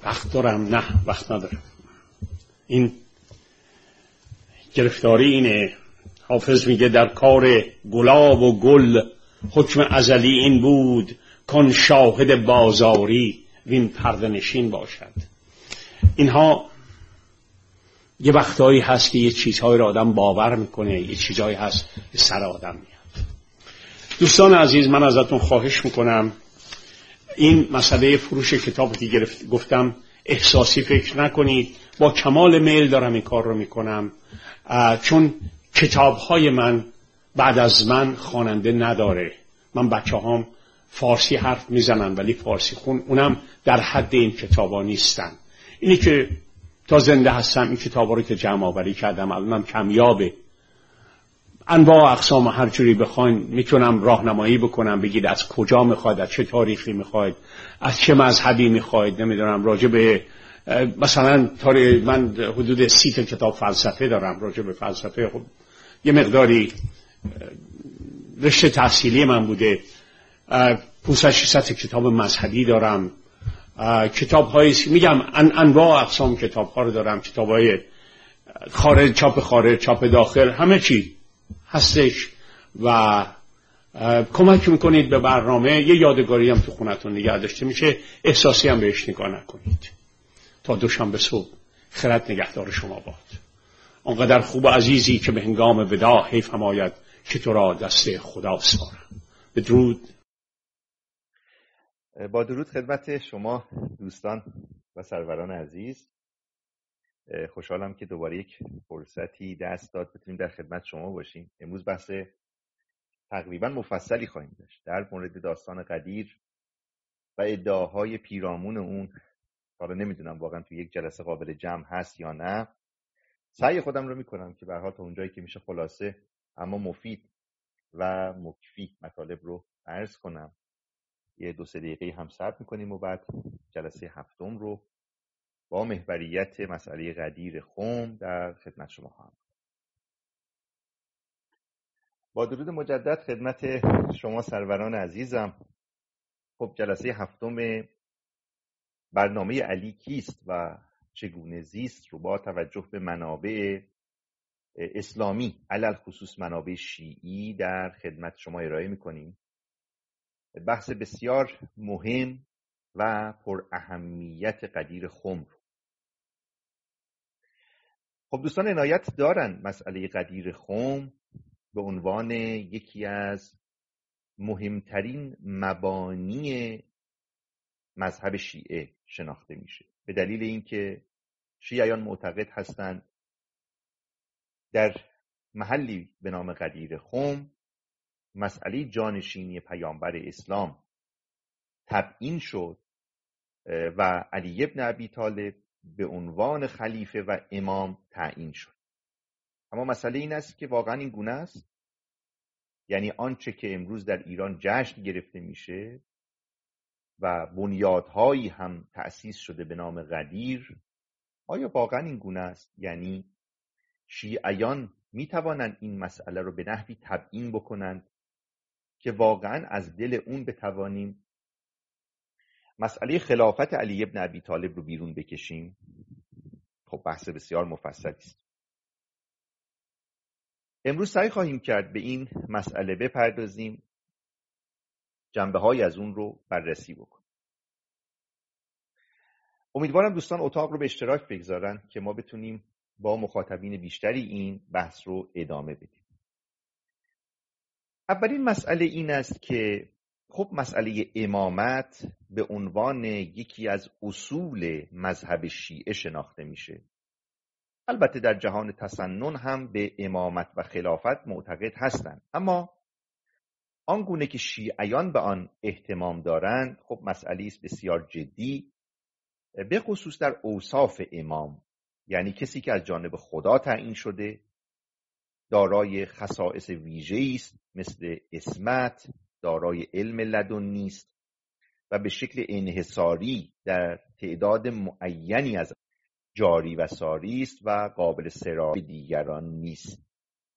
وقت دارم؟ نه وقت ندارم. این گرفتاری اینه. حافظ میگه در کار گلاب و گل حکم ازلی این بود کن شاهد بازاری وین پرده نشین باشد. اینها یه وقتایی هست که یه چیزهای رو آدم باور میکنه، یه چیزهایی هست که سر آدم میاد. دوستان عزیز، من ازتون خواهش میکنم این مسئله فروش کتاب که گفتم احساسی فکر نکنید. با کمال میل دارم این کار رو میکنم، چون کتابهای من بعد از من خواننده نداره. من بچه هام فارسی حرف میزنن ولی فارسی خون اونم در حد این کتابا نیستن. اینی که تا زنده هستم این کتابا رو که جمع آوری کردم الانم کمیابه، انواع اقسام هر جوری بخواین میتونم راهنمایی بکنم، بگید از کجا میخواید، از چه تاریخی میخواید، از چه مذهبی میخواید، نمیدونم راجع به مثلا من حدود 30 کتاب فلسفه دارم. راجع به فلسفه خب یه مقداری رشته تحصیلی من بوده. 500-600 کتاب مذهبی دارم. کتاب‌های میگم انواع اقسام کتاب‌ها رو دارم. کتاب‌های خارج، چاپ داخل، همه چی هستش و کمک میکنید به برنامه. یه یادگاری هم تو خونتون نگه داشته میشه، احساسی هم بهش نگاه نکنید. تا دوشنبه صبح خرد نگهدار شما باد. آنقدر خوب و عزیزی که به هنگام وداع حیف هم آید که تو را دست خدا سپارم. بدرود. با درود خدمت شما دوستان و سروران عزیز. خوشحالم که دوباره یک فرصتی دست داد بتونیم در خدمت شما باشیم. امروز بحث تقریبا مفصلی خواهیم داشت در مورد داستان قدیر و ادعاهای پیرامون اون. حالا نمیدونم واقعا تو یک جلسه قابل جمع هست یا نه. سعی خودم رو میکنم که به هر حال تا اونجایی که میشه خلاصه اما مفید و مکفی مطالب رو عرض کنم. یه 2-3 دقیقه هم صبر میکنیم و بعد جلسه هفتم رو با محوریت مسئله قدیر خم در خدمت شما خواهم. با درود مجدد خدمت شما سروران عزیزم. خب جلسه هفتم برنامه علی کیست و چگونه زیست رو با توجه به منابع اسلامی علل خصوص منابع شیعی در خدمت شما ارائه میکنیم. بحث بسیار مهم و پر اهمیت قدیر خم رو. خب دوستان عنایت دارن مسئله قدیر خم به عنوان یکی از مهمترین مبانی مذهب شیعه شناخته میشه، به دلیل اینکه شیعیان معتقد هستند در محلی به نام قدیر خم مسئله جانشینی پیامبر اسلام تبیین شد و علی بن ابی طالب به عنوان خلیفه و امام تعیین شد. اما مسئله این است که واقعا این گونه است؟ یعنی آنچه که امروز در ایران جشن گرفته میشه و بنیادهایی هم تأسیس شده به نام قدیر، آیا واقعا این گونه است؟ یعنی شیعیان میتوانند این مسئله رو به نحوی تبیین بکنند که واقعا از دل اون بتوانیم مسئله خلافت علی بن ابی طالب رو بیرون بکشیم؟ خب بحث بسیار مفصلی است. امروز سعی خواهیم کرد به این مسئله بپردازیم، جنبه‌هایی از اون رو بررسی بکنیم. امیدوارم دوستان اتاق رو به اشتراک بگذارن که ما بتونیم با مخاطبین بیشتری این بحث رو ادامه بدیم. اولین مسئله این است که خب مسئله امامت به عنوان یکی از اصول مذهب شیعه شناخته میشه. البته در جهان تسنن هم به امامت و خلافت معتقد هستند، اما آنگونه که شیعیان به آن اهتمام دارند خب مسئله است بسیار جدی، به خصوص در اوصاف امام، یعنی کسی که از جانب خدا تعیین شده، دارای خصائص ویژه‌ای است مثل عصمت، دارای علم لدنی است و به شکل انحصاری در تعداد معینی از جاری و ساری است و قابل سرایت به دیگران نیست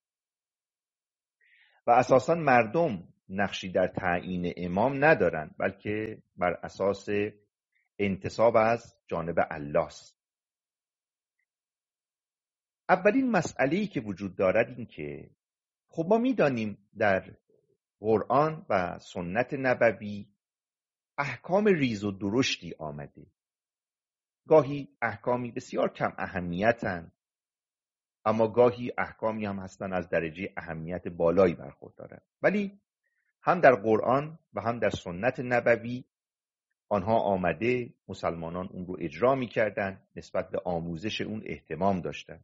و اساساً مردم نقشی در تعیین امام ندارند، بلکه بر اساس انتصاب از جانب الله است. اولین مسئله‌ای که وجود دارد این که خب ما می‌دانیم در قرآن و سنت نبوی احکام ریز و درشتی آمده. گاهی احکامی بسیار کم اهمیتند، اما گاهی احکامی هم هستند از درجه اهمیت بالایی برخوردارند. ولی هم در قرآن و هم در سنت نبوی آنها آمده، مسلمانان اون رو اجرا می‌کردند، نسبت به آموزش اون اهتمام داشتند.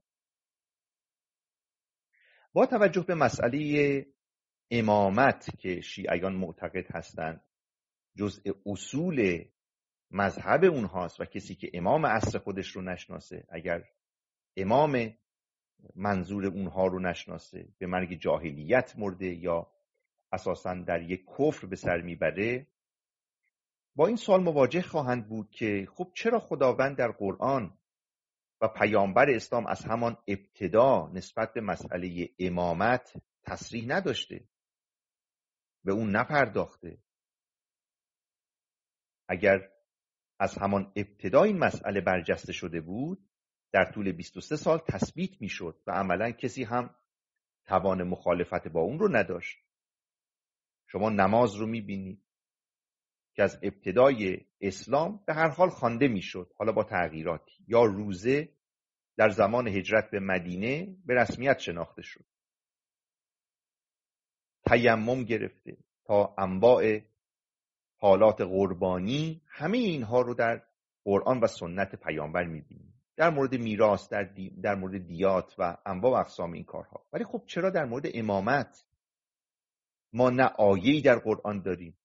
با توجه به مسئله امامت که شیعیان معتقد هستند جزء اصول مذهب اونهاست و کسی که امام عصر خودش رو نشناسه، اگر امام منظور اونها رو نشناسه، به مرگ جاهلیت مرده یا اساساً در یک کفر به سر میبره، با این سوال مواجه خواهند بود که خب چرا خداوند در قرآن و پیامبر اسلام از همان ابتدا نسبت به مسئله امامت تصریح نداشته، به اون نپرداخته؟ اگر از همان ابتدا این مسئله برجسته شده بود، در طول 23 سال تثبیت میشد و عملا کسی هم توان مخالفت با اون رو نداشت. شما نماز رو میبینید که از ابتدای اسلام به هر حال خوانده میشد، حالا با تغییراتی، یا روزه در زمان هجرت به مدینه به رسمیت شناخته شد، تیمم گرفته تا انواع حالات قربانی، همه اینها رو در قرآن و سنت پیامبر می‌بینیم، در مورد میراث، در مورد دیات و انواع و اقسام این کارها. ولی خب چرا در مورد امامت ما نه آیه‌ای در قرآن داریم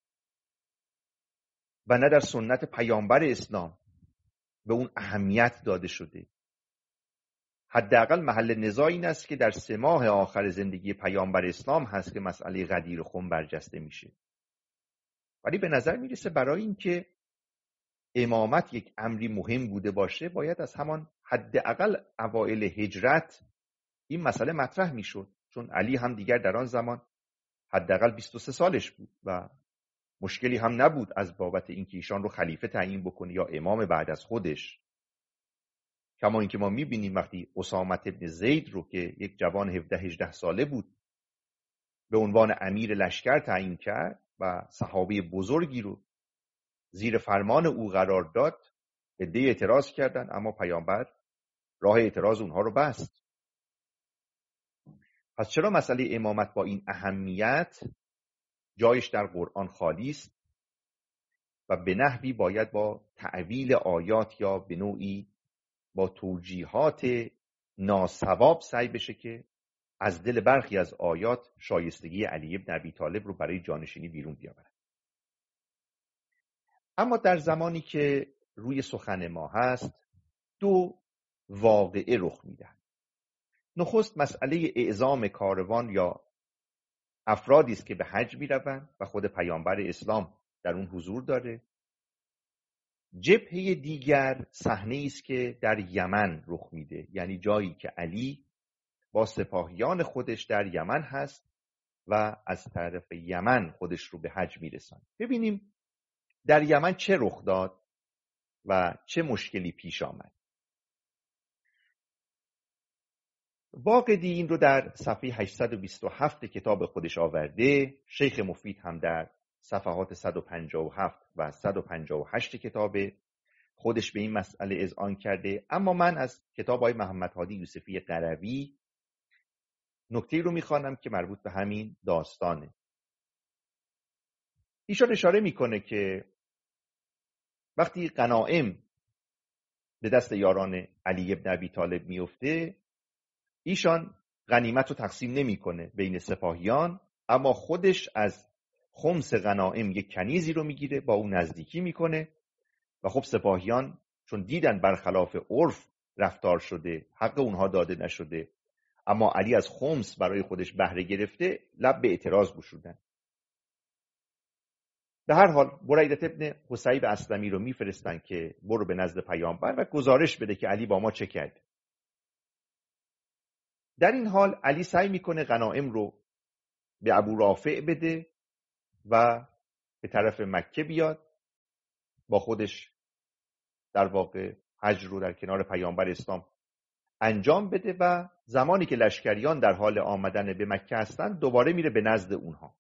و نه در سنت پیامبر اسلام به اون اهمیت داده شده؟ حداقل محل نزاع این است که در 3 ماه آخر زندگی پیامبر اسلام هست که مسئله غدیر خم برجسته میشه. ولی به نظر میرسه برای این که امامت یک امری مهم بوده باشه، باید از همان حداقل اوایل هجرت این مسئله مطرح میشد، چون علی هم دیگر در آن زمان حداقل 23 سالش بود و مشکلی هم نبود از بابت اینکه ایشان رو خلیفه تعیین بکنه یا امام بعد از خودش. کما اینکه ما میبینیم وقتی اسامه بن زید رو که یک جوان 17-18 ساله بود به عنوان امیر لشکر تعیین کرد و صحابه بزرگی رو زیر فرمان او قرار داد، عده‌ای اعتراض کردند، اما پیامبر راه اعتراض اونها رو بست. پس چرا مسئله امامت با این اهمیت جایش در قرآن خالی است و به نحوی باید با تعویل آیات یا به نوعی با توجیهات ناصواب سعی بشه که از دل برخی از آیات شایستگی علی بن ابی طالب رو برای جانشینی بیرون بیاورد؟ اما در زمانی که روی سخن ما هست 2 واقعه رخ میدهد. نخست مسئله اعزام کاروان یا افرادی است که به حج میروند و خود پیامبر اسلام در اون حضور داره. جبهه دیگر صحنه‌ای است که در یمن رخ میده، یعنی جایی که علی با سپاهیان خودش در یمن هست و از طرف یمن خودش رو به حج میرسند. ببینیم در یمن چه رخ داد و چه مشکلی پیش آمد. واقدی این رو در صفحه 827 کتاب خودش آورده. شیخ مفید هم در صفحات 157 و 158 کتاب خودش به این مسئله اذعان کرده. اما من از کتاب آقای محمد هادی یوسفی قروی نکته‌ای رو میخوانم که مربوط به همین داستانه. ایشان اشاره میکنه که وقتی غنایم به دست یاران علی بن ابی طالب میفته، ایشان غنیمت رو تقسیم نمیکنه بین سپاهیان، اما خودش از خمس غنایم یک کنیزی رو میگیره، با اون نزدیکی میکنه و خب سپاهیان چون دیدن برخلاف عرف رفتار شده، حق اونها داده نشده، اما علی از خمس برای خودش بهره گرفته، لب به اعتراض گشودن. به هر حال بریدة ابن حصیب اسلمی رو میفرستن که برو به نزد پیامبر و گزارش بده که علی با ما چه کرد. در این حال علی سعی میکنه غنایم رو به ابو رافع بده و به طرف مکه بیاد، با خودش در واقع حج رو در کنار پیامبر اسلام انجام بده و زمانی که لشکریان در حال آمدن به مکه هستند دوباره میره به نزد اونها.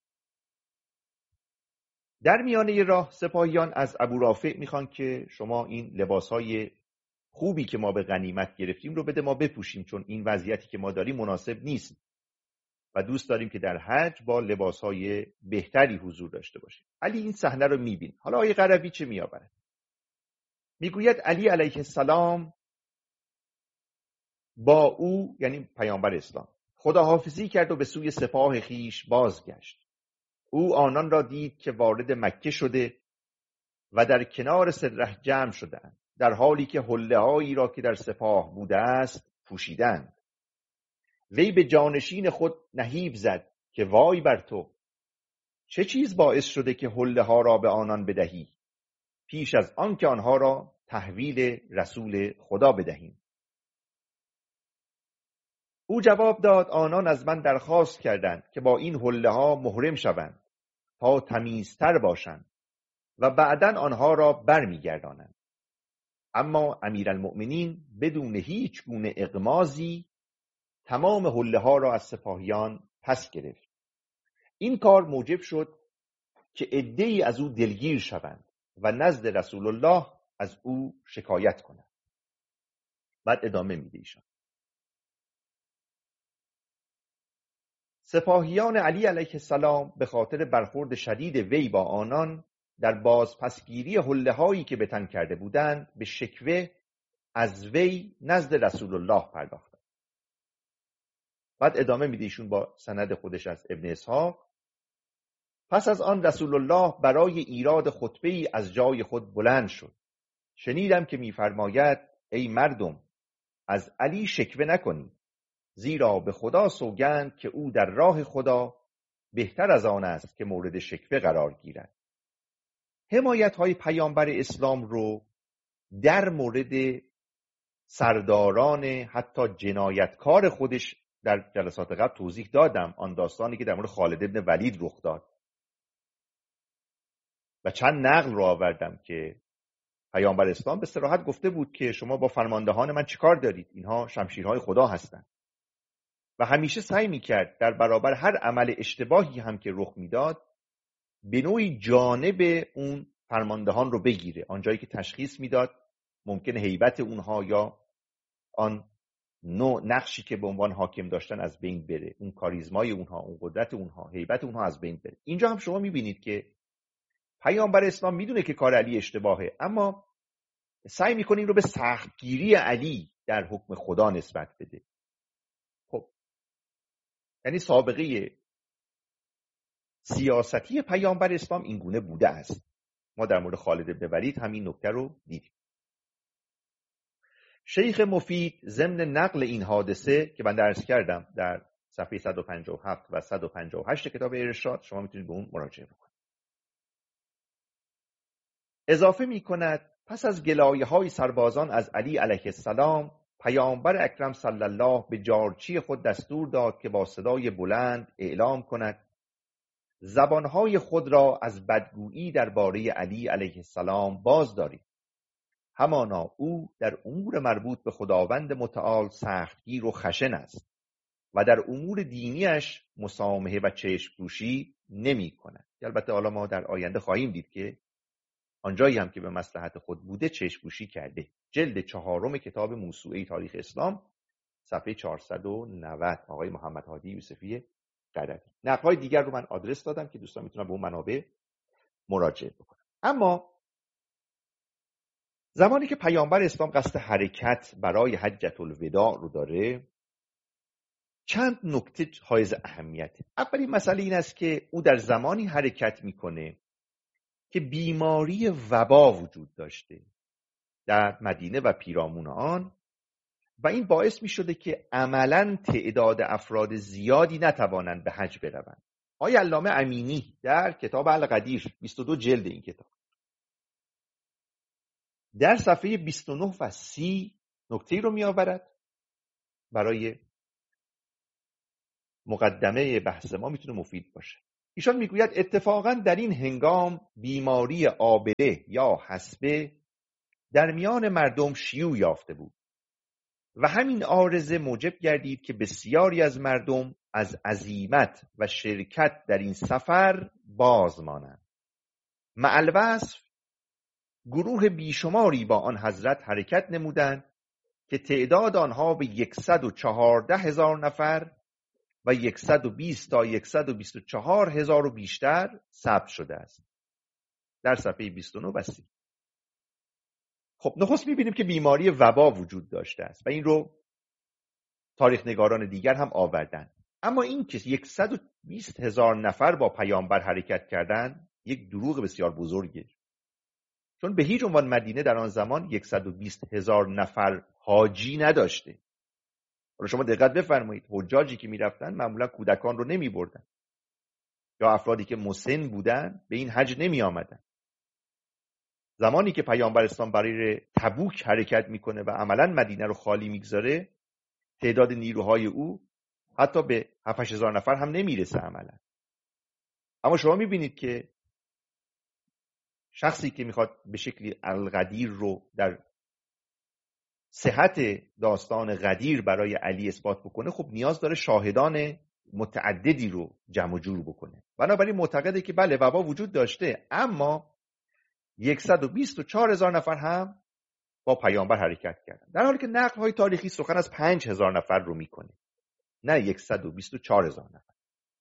در میانه راه سپاهیان از ابو رافع میخوان که شما این لباسهای خوبی که ما به غنیمت گرفتیم رو بده ما بپوشیم، چون این وضعیتی که ما داریم مناسب نیست و دوست داریم که در حج با لباسهای بهتری حضور داشته باشیم. علی این صحنه رو میبین. حالا آیه قربی چه میآورد؟ میگوید علی علیه السلام با او، یعنی پیامبر اسلام، خداحافظی کرد و به سوی سپاه خیش بازگشت. او آنان را دید که وارد مکه شده و در کنار سدره جمع شدند، در حالی که حله‌هایی را که در سپاه بوده است پوشیدند. وی به جانشین خود نهیب زد که وای بر تو، چه چیز باعث شده که حله‌ها را به آنان بدهی پیش از آن که آنها را تحویل رسول خدا بدهیم؟ او جواب داد آنان از من درخواست کردند که با این حله‌ها محرم شوند تا تمیزتر باشند و بعداً آنها را برمیگردانند. اما امیرالمؤمنین بدون هیچ گونه اغمازی تمام حله‌ها را از سپاهیان پس گرفت. این کار موجب شد که عده‌ای از او دلگیر شوند و نزد رسول الله از او شکایت کنند. بعد ادامه میده ایشان: سپاهیان علی علیه السلام به خاطر برخورد شدید وی با آنان در بازپسگیری حله‌هایی که به تن کرده بودند به شکوه از وی نزد رسول الله پرداختند. بعد ادامه میده ایشون با سند خودش از ابن اسحاق: پس از آن رسول الله برای ایراد خطبه‌ای از جای خود بلند شد. شنیدم که می‌فرماید ای مردم، از علی شکوه نکنید، زیرا به خدا سوگند که او در راه خدا بهتر از آن است که مورد شکوه قرار گیرد. حمایت‌های پیامبر اسلام رو در مورد سرداران حتی جنایتکار خودش در جلسات قبل توضیح دادم، آن داستانی که در مورد خالد بن ولید رخ داد و چند نقل رو آوردم که پیامبر اسلام به صراحت گفته بود که شما با فرماندهان من چیکار دارید؟ اینها شمشیرهای خدا هستند. و همیشه سعی میکرد در برابر هر عمل اشتباهی هم که رخ میداد به نوعی جانب اون فرماندهان رو بگیره، آنجایی که تشخیص میداد ممکنه هیبت اونها یا آن نوع نقشی که به عنوان حاکم داشتن از بین بره، اون کاریزمای اونها، اون قدرت اونها، هیبت اونها از بین بره. اینجا هم شما میبینید که پیامبر اسلام میدونه که کار علی اشتباهه، اما سعی میکنه این رو به سختگیری علی در حکم خدا نسبت بده. خب یعنی سابقه سیاستی پیامبر اسلام این گونه بوده است. ما در مورد خالد بن ولید همین نکته رو دیدیم. شیخ مفید ضمن نقل این حادثه که من درس کردم در صفحه 157 و 158 کتاب ارشاد، شما میتونید به اون مراجعه بکنید. اضافه میکند پس از گلایه‌های سربازان از علی علیه السلام، پیامبر اکرم صلی الله به جارچی خود دستور داد که با صدای بلند اعلام کند زبانهای خود را از بدگویی درباره علی علیه السلام باز دارید. همانا او در امور مربوط به خداوند متعال سختگیر و خشن است و در امور دینیش مسامحه و چشم پوشی نمی کند. البته حالا ما در آینده خواهیم دید که آنجایی هم که به مصلحت خود بوده چشم پوشی کرده. جلد 4 کتاب موسوعه تاریخ اسلام صفحه 490 آقای محمد هادی یوسفی قربی. نقل‌های دیگر رو من آدرس دادم که دوستان میتونن به اون منابع مراجعه بکنن. اما زمانی که پیامبر اسلام قصد حرکت برای حجة الوداع رو داره، چند نکته حائز اهمیت. اولین مسئله این است که او در زمانی حرکت میکنه که بیماری وبا وجود داشته در مدینه و پیرامون آن و این باعث می شده که عملاً تعداد افراد زیادی نتوانند به حج بروند. آقای علامه امینی در کتاب القدیر 22 جلد این کتاب در صفحه 29 و 30 نکته‌ای رو می آورد برای مقدمه بحث ما میتونه مفید باشه. ایشان میگوید اتفاقاً در این هنگام بیماری آبله یا حصبه در میان مردم شیوع یافته بود و همین عارضه موجب گردید که بسیاری از مردم از عزیمت و شرکت در این سفر باز مانند. مع الوصف گروه بیشماری با آن حضرت حرکت نمودند که تعداد آنها به 114,000 نفر و 120 تا 124,000 و بیشتر ثبت شده است. در صفحه 29 و 30. خب نخست می‌بینیم که بیماری وبا وجود داشته است و این رو تاریخ نگاران دیگر هم آوردن. اما این که 120,000 نفر با پیامبر حرکت کردند یک دروغ بسیار بزرگه، چون به هیچ عنوان مدینه در آن زمان 120,000 نفر حاجی نداشته. حالا شما دقت بفرمایید، حجاجی که میرفتن معمولا کودکان رو نمی بردن یا افرادی که مسن بودن به این حج نمی آمدن. زمانی که پیامبر اسلام برای تبوک حرکت میکنه و عملا مدینه رو خالی میگذاره، تعداد نیروهای او حتی به 7,000 نفر هم نمیرسه عملا. اما شما میبینید که شخصی که میخواد به شکلی الغدیر رو در صحت داستان غدیر برای علی اثبات بکنه، خب نیاز داره شاهدان متعددی رو جمع جور بکنه. بنابراین معتقده که بله وبا وجود داشته، اما 124,000 نفر هم با پیامبر حرکت کردن، در حالی که نقل‌های تاریخی سخن از 5,000 نفر رو میکنه، نه 124,000 نفر.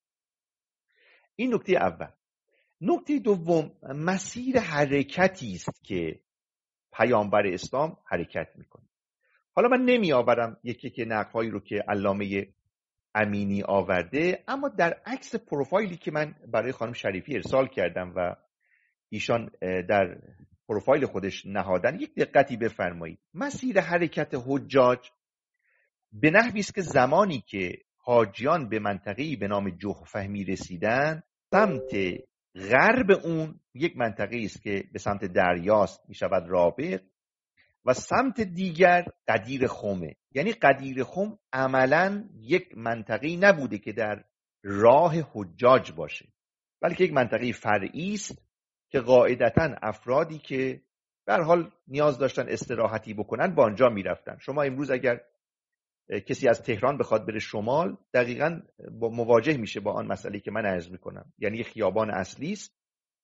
این نکته اول. نکته دوم، مسیر حرکتی است که پیامبر اسلام حرکت میکنه. حالا من نمی آورم یکی که نقل‌هایی رو که علامه امینی آورده، اما در عکس پروفایلی که من برای خانم شریفی ارسال کردم و ایشان در پروفایل خودش نهادن، یک دقتی بفرمایید. مسیر حرکت حجاج به نحوی است که زمانی که حاجیان به منطقه‌ای به نام جحفه می‌رسیدند، سمت غرب اون یک منطقه‌ای است که به سمت دریاست، می‌شود رابغ، و سمت دیگر قدیر خمه. یعنی قدیر خم عملاً یک منطقه‌ای نبوده که در راه حجاج باشه، بلکه یک منطقه فرعی است که قاعدتاً افرادی که به هر حال نیاز داشتن استراحتی بکنن با آنجا میرفتن. شما امروز اگر کسی از تهران بخواد بره شمال، دقیقاً مواجه میشه با آن مسئله که من عرض میکنم، یعنی خیابان اصلی است،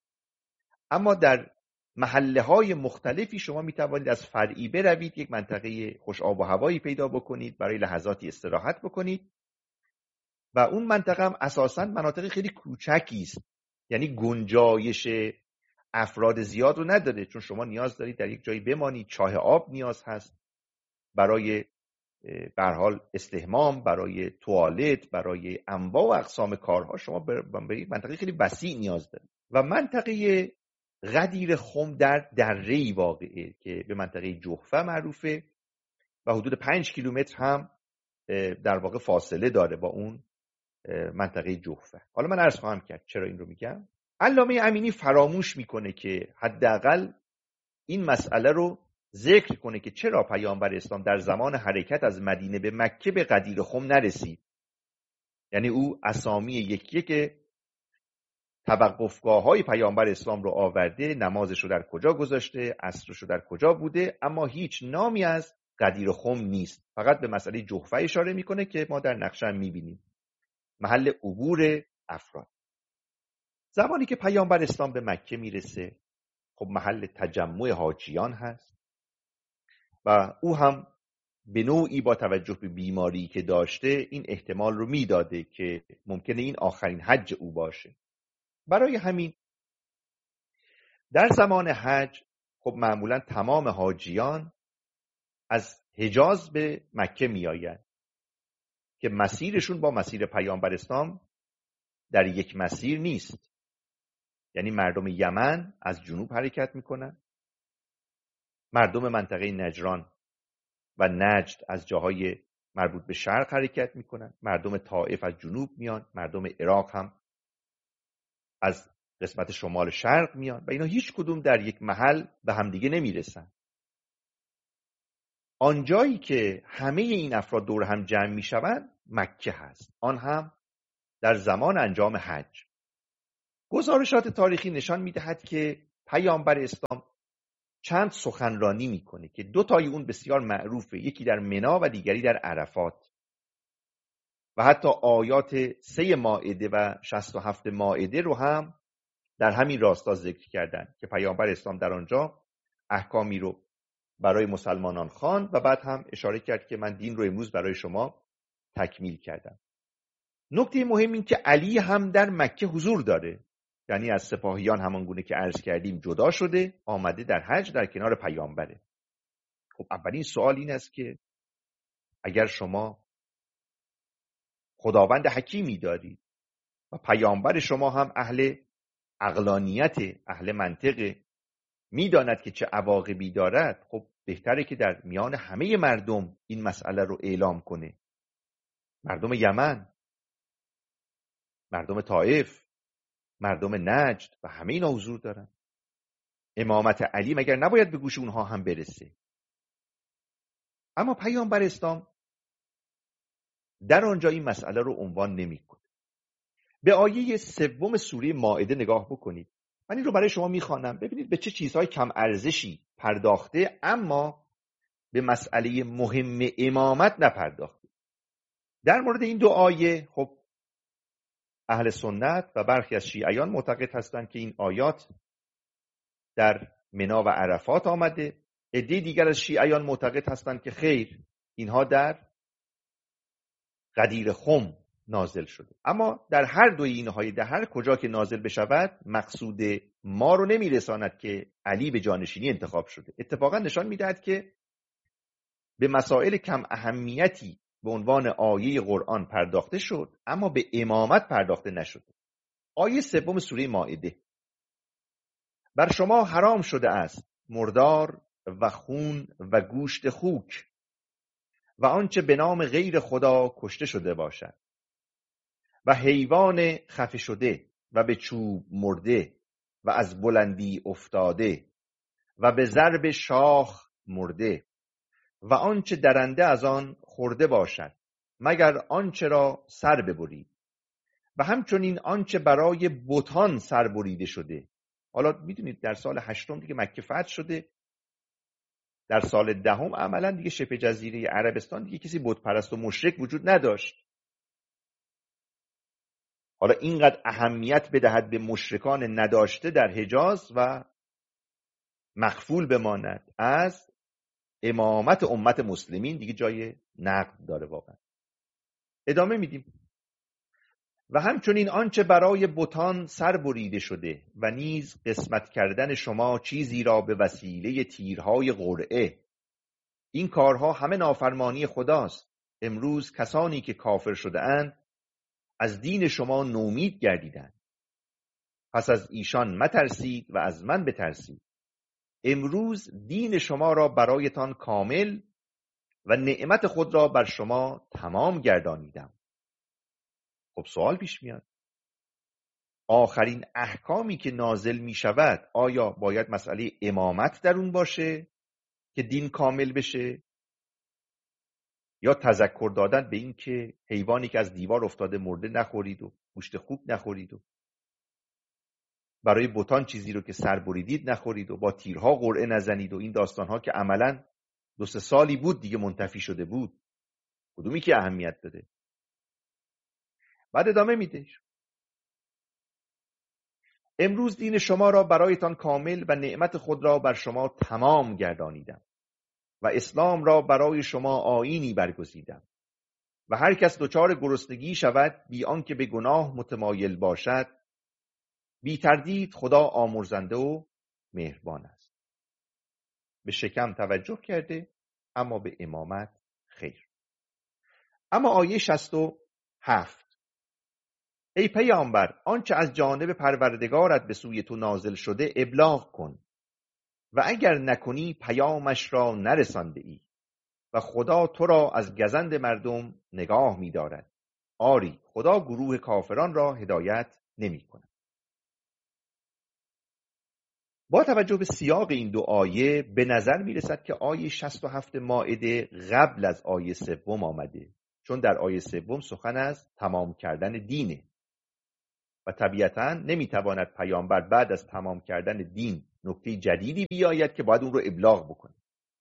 اما در محله‌های مختلفی شما میتوانید از فرعی بروید، یک منطقه خوش آب و هوایی پیدا بکنید، برای لحظاتی استراحت بکنید و اون منطقه هم اساساً مناطق خیلی کوچکی است، یعنی گنجایش افراد زیاد رو نداره، چون شما نیاز دارید در یک جایی بمانید، چاه آب نیاز هست برای به هر حال استحمام، برای توالت، برای انواع و اقسام کارها شما به یک منطقه خیلی وسیع نیاز دارید. و منطقه غدیر خم در دره‌ای واقعه که به منطقه جحفه معروفه و حدود 5 کیلومتر هم در واقع فاصله داره با اون منطقه جحفه. حالا من عرض خواهم کرد چرا این رو میگم. علامه امینی فراموش میکنه که حداقل این مسئله رو ذکر کنه که چرا پیامبر اسلام در زمان حرکت از مدینه به مکه به قدیر خم نرسید. یعنی او اسامی یکی که توقفگاه‌های پیامبر اسلام رو آورده، نمازش رو در کجا گذاشته، عصرش رو در کجا بوده، اما هیچ نامی از قدیر خم نیست. فقط به مسئله جحفه اشاره میکنه که ما در نقشه هم میبینیم، محل عبور افراد. زمانی که پیامبر اسلام به مکه میرسه، خب محل تجمع حاجیان هست و او هم به نوعی با توجه به بیماری که داشته این احتمال رو میداده که ممکنه این آخرین حج او باشه. برای همین در زمان حج خب معمولا تمام حاجیان از حجاز به مکه می آیند که مسیرشون با مسیر پیامبر اسلام در یک مسیر نیست. یعنی مردم یمن از جنوب حرکت میکنن، مردم منطقه نجران و نجد از جاهای مربوط به شرق حرکت میکنن، مردم طائف از جنوب میان، مردم عراق هم از قسمت شمال شرق میان و اینا هیچ کدوم در یک محل به همدیگه نمیرسن. آنجایی که همه این افراد دور هم جمع میشوند مکه هست، آن هم در زمان انجام حج. گزارشات تاریخی نشان میدهد که پیامبر اسلام چند سخنرانی میکنه که دو تای اون بسیار معروفه، یکی در منا و دیگری در عرفات، و حتی آیات 3 مائده و 67 مائده رو هم در همین راستا ذکر کردن که پیامبر اسلام در آنجا احکامی رو برای مسلمانان خواند و بعد هم اشاره کرد که من دین رو امروز برای شما تکمیل کردم. نکته مهم این که علی هم در مکه حضور داره، یعنی از سپاهیان همان گونه که عرض کردیم جدا شده، آمده در حج در کنار پیامبره. خب اولین سوال این است که اگر شما خداوند حکیمی دارید و پیامبر شما هم اهل عقلانیت، اهل منطق، میداند که چه عواقبی دارد، خب بهتره که در میان همه مردم این مسئله رو اعلام کنه. مردم یمن، مردم طائف، مردم نجد و همه اینا حضور دارن. امامت علی مگر نباید به گوش اونها هم برسه؟ اما پیامبر اسلام در آنجا این مسئله رو عنوان نمی‌کنه. به آیه 3 سوره مائده نگاه بکنید. من این رو برای شما میخوانم، ببینید به چه چیزهای کم ارزشی پرداخته اما به مسئله مهم امامت نپرداخته. در مورد این دو آیه خب اهل سنت و برخی از شیعیان معتقد هستند که این آیات در منا و عرفات آمده. عده دیگر از شیعیان معتقد هستند که خیر، اینها در غدیر خم نازل شده. اما در هر دوی اینهای، در هر کجا که نازل بشود، مقصود ما رو نمیرساند که علی به جانشینی انتخاب شده. اتفاقا نشان میدهد که به مسائل کم اهمیتی به عنوان آیه قرآن پرداخته شد اما به امامت پرداخته نشد. آیه 3 سوره مائده: بر شما حرام شده است مردار و خون و گوشت خوک و آنچه به نام غیر خدا کشته شده باشد و حیوان خفه شده و به چوب مرده و از بلندی افتاده و به ضرب شاخ مرده و آنچه درنده از آن خورده باشد مگر آنچه را سر ببرید و همچنین آنچه برای بتان سر بریده شده. حالا میدونید در سال 8 دیگه مکه فتح شده، در سال 10 عملا دیگه شبه جزیره عربستان دیگه کسی بت پرست و مشرک وجود نداشت. حالا اینقدر اهمیت بدهد به مشرکان نداشته در حجاز و مغفول بماند از امامت امت مسلمین، دیگه جای نقد داره واقعا. ادامه میدیم: و همچنین آنچه برای بتان سر بریده شده و نیز قسمت کردن شما چیزی را به وسیله تیرهای قرعه، این کارها همه نافرمانی خداست. امروز کسانی که کافر شده اند از دین شما نومید گردیدند. پس از ایشان مترسید و از من بترسید. امروز دین شما را برایتان کامل و نعمت خود را بر شما تمام گردانیدم. خب سوال پیش میاد، آخرین احکامی که نازل می شود آیا باید مسئله امامت در اون باشه که دین کامل بشه، یا تذکر دادن به این که حیوانی که از دیوار افتاده مرده نخورید و گوشت خوک نخورید و برای بتان چیزی رو که سر بریدید نخورید و با تیرها قرعه نزنید و این داستانها که عملاً 2-3 سالی بود دیگه منتفی شده بود، کدومی که اهمیت داده؟ بعد ادامه میده: امروز دین شما را برایتان کامل و نعمت خود را بر شما تمام گردانیدم و اسلام را برای شما آیینی برگزیدم و هر کس دچار گرسنگی شود بی آنکه به گناه متمایل باشد، بی تردید خدا آمرزنده و مهربان است. به شکم توجه کرده اما به امامت خیر. اما آیه 67: ای پیامبر، آنچه از جانب پروردگارت به سوی تو نازل شده ابلاغ کن و اگر نکنی پیامش را نرسانده ای و خدا تو را از گزند مردم نگاه می دارد. آری خدا گروه کافران را هدایت نمی کند. با توجه به سیاق این دو آیه به نظر می رسد که آیه 67 مائده قبل از آیه 3 آمده، چون در آیه 3 سخن از تمام کردن دینه و طبیعتاً نمی تواند پیامبر بعد از تمام کردن دین نکته جدیدی بیاید که باید اون رو ابلاغ بکنه.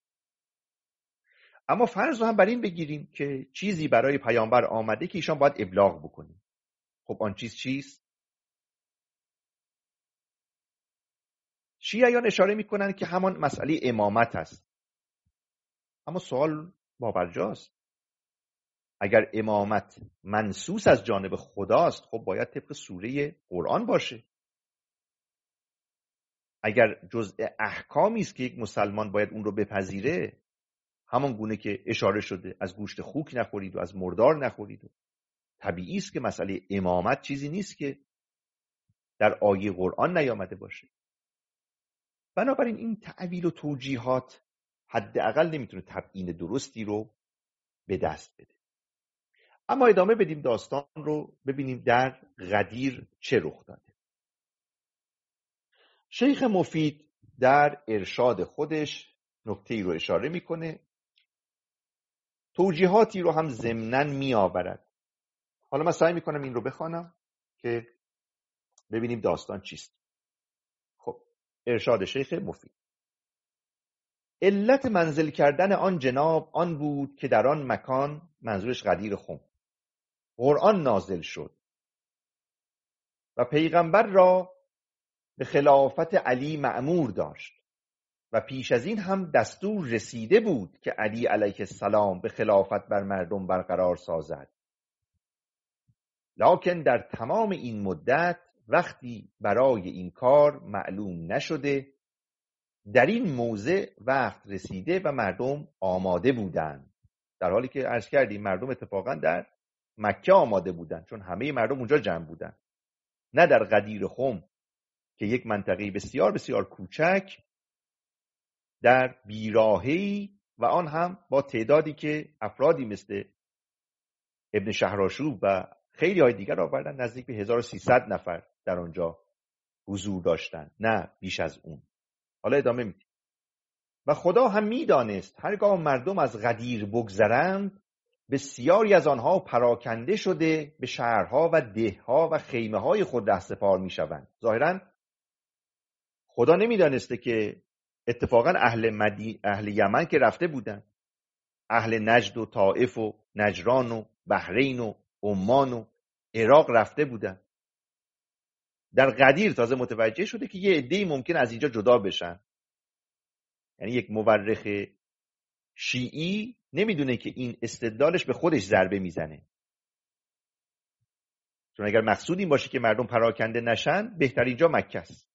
اما فرض رو هم بر این بگیریم که چیزی برای پیامبر آمده که ایشان باید ابلاغ بکنه. خب آن چیز چیست؟ شیعیان اشاره میکنن که همان مسئله امامت است. اما سوال باورجاست. اگر امامت منصوص از جانب خداست، خب باید طبق سوره قرآن باشه. اگر جزء احکامی است که یک مسلمان باید اون رو بپذیره، همان گونه که اشاره شده از گوشت خوک نخورید و از مردار نخورید، طبیعی است که مسئله امامت چیزی نیست که در آیه قرآن نیامده باشه. بنابراین این تعبیر و توجیهات حداقل نمیتونه تبیین درستی رو به دست بده. اما ادامه بدیم داستان رو، ببینیم در غدیر چه رخ داده. شیخ مفید در ارشاد خودش نکته‌ای رو اشاره میکنه، توجیهاتی رو هم ضمناً میآورد. حالا من سعی میکنم این رو بخوانم که ببینیم داستان چیست. خب ارشاد شیخ مفید: علت منزل کردن آن جناب آن بود که در آن مکان، منظورش غدیر خم، قرآن نازل شد و پیغمبر را به خلافت علی مأمور داشت و پیش از این هم دستور رسیده بود که علی علیه السلام به خلافت بر مردم برقرار سازد. لکن در تمام این مدت وقتی برای این کار معلوم نشده، در این موضع وقت رسیده و مردم آماده بودند. در حالی که عرض کردیم مردم اتفاقا در مکه آماده بودند، چون همه مردم اونجا جمع بودند، نه در غدیر خم که یک منطقه بسیار بسیار کوچک در بیراهه‌ای و آن هم با تعدادی که افرادی مثل ابن شهرآشوب و خیلی های دیگر آوردن، نزدیک به 1300 نفر در آنجا حضور داشتن، نه بیش از اون. حالا ادامه میدیم: و خدا هم میدانست هرگاه مردم از غدیر بگذرند، بسیاری از آنها پراکنده شده به شهرها و دهها و خیمه های خود رهسپار میشوند. ظاهراً خدا نمیدانسته که اتفاقاً اهل یمن که رفته بودن، اهل نجد و طائف و نجران و بحرین و عمان و عراق رفته بودن. در غدیر تازه متوجه شده که یه عده‌ای ممکن از اینجا جدا بشن. یعنی یک مورخ شیعی نمیدونه که این استدلالش به خودش ضربه میزنه، چون اگر مقصود این باشه که مردم پراکنده نشن، بهتر اینجا مکه است.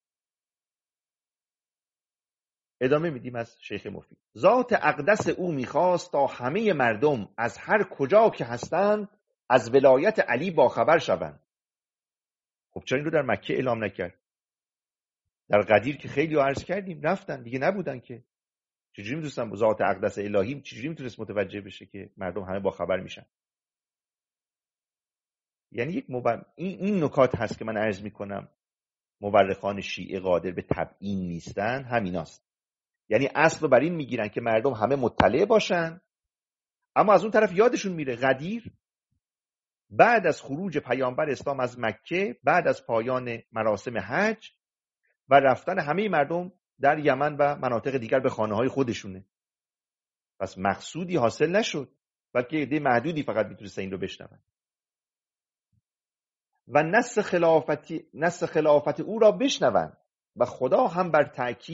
ادامه میدیم از شیخ مفید: ذات اقدس او میخواست تا همه مردم از هر کجا که هستند از ولایت علی باخبر شوند. خب چرا این رو در مکه اعلام نکرد؟ در غدیر که خیلی عرض کردیم رفتن دیگه، نبودن که. چجوری میدونستن ذات اقدس الهی چجوری میتونست متوجه بشه که مردم همه باخبر میشن؟ یعنی یک این نکات هست که من عرض میکنم مورخان شیعه قادر به تبیین نیستن، همیناست. یعنی اصل رو بر این میگیرن که مردم همه مطلع باشن، اما از اون طرف یادشون میره غدیر بعد از خروج پیامبر اسلام از مکه، بعد از پایان مراسم حج و رفتن همه مردم در یمن و مناطق دیگر به خانه‌های خودشونه، پس مقصودی حاصل نشد، بلکه عده محدودی فقط میتونستن این رو بشنون. و نص خلافت او را بشنوند و خدا هم بر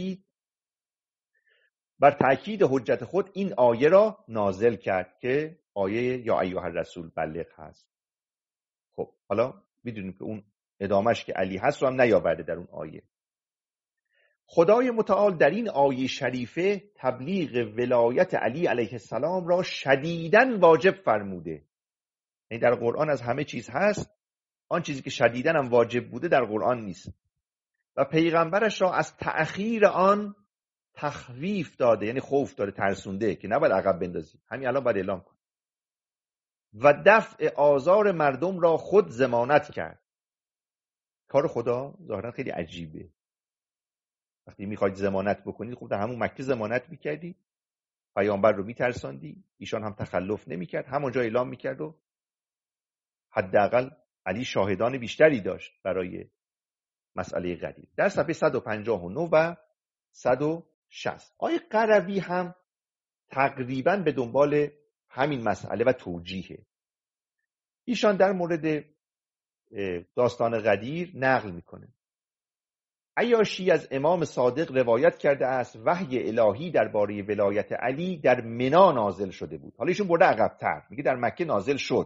تأکید حجت خود این آیه را نازل کرد که آیه یا ایها الرسول بلغ هست. خب حالا میدونیم که اون ادامش که علی هست رو هم نیاورده در اون آیه. خدای متعال در این آیه شریفه تبلیغ ولایت علی علیه السلام را شدیداً واجب فرموده. یعنی در قرآن از همه چیز هست، آن چیزی که شدیداً هم واجب بوده در قرآن نیست. و پیغمبرش را از تأخیر آن تخویف داده، یعنی خوف داده، ترسونده که نباید عقب بندازی، همین الان باید اعلام کن. و دفع آزار مردم را خود ضمانت کرد. کار خدا ظاهرا خیلی عجیبه. وقتی میخواید ضمانت بکنید، خب در همون مکه ضمانت میکردی، پیامبر رو میترساندی، ایشان هم تخلف نمیکرد، همونجا اعلام میکرد و حداقل علی شاهدان بیشتری داشت برای مسئله غدیر. در صفحه 159 و 160. آیه قروی هم تقریباً به دنبال همین مسئله و توجیهه. ایشان در مورد داستان غدیر نقل میکنه: عیاشی از امام صادق روایت کرده است وحی الهی درباره ولایت علی در منا نازل شده بود. حالا ایشون برده عقب‌تر، میگه در مکه نازل شد،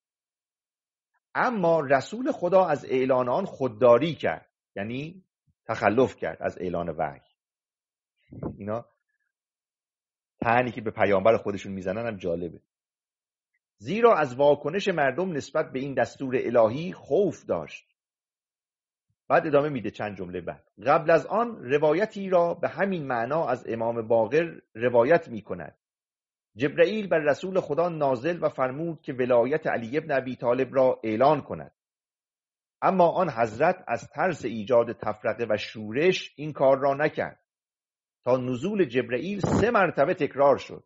اما رسول خدا از اعلان آن خودداری کرد، یعنی تخلف کرد از اعلان وحی. اینا طعنی که به پیامبر خودشون میزنن هم جالبه. زیرا از واکنش مردم نسبت به این دستور الهی خوف داشت. بعد ادامه میده چند جمله بعد: قبل از آن روایتی را به همین معنا از امام باقر روایت میکند: جبرئیل بر رسول خدا نازل و فرمود که ولایت علی ابن ابی طالب را اعلان کند، اما آن حضرت از ترس ایجاد تفرقه و شورش این کار را نکرد تا نزول جبرئیل 3 مرتبه تکرار شد.